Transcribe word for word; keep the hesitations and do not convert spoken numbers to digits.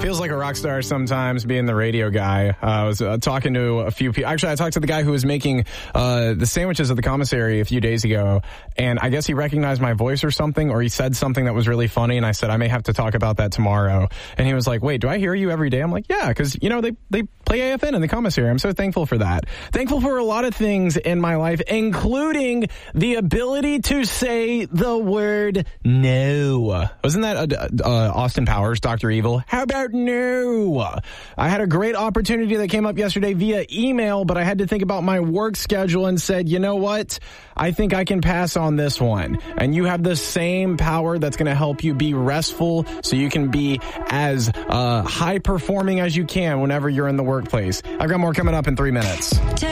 Feels like a rock star sometimes being the radio guy. Uh, I was uh, talking to a few people. Actually, I talked to the guy who was making uh, the sandwiches at the commissary a few days ago, and I guess he recognized my voice or something, or he said something that was really funny, and I said, I may have to talk about that tomorrow. And he was like, wait, do I hear you every day? I'm like, yeah, because, you know, they, they play A F N in the commissary. I'm so thankful for that. Thankful for a lot of things in my life, including the ability to say the word no. Wasn't that uh, uh, Austin Powers, Doctor Evil? How about no? I had a great opportunity that came up yesterday via email, but I had to think about my work schedule and said, you know what? I think I can pass on this one. And you have the same power that's going to help you be restful so you can be as uh, high performing as you can whenever you're in the workplace. I've got more coming up in three minutes.